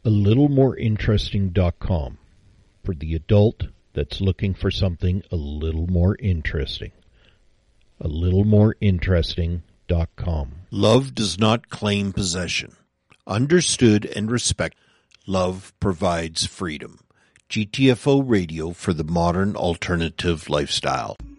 AlittleMoreInteresting.com for the adult that's looking for something a little more interesting. AlittleMoreInteresting.com. Love does not claim possession. Understood and respected, love provides freedom. GTFO Radio for the modern alternative lifestyle.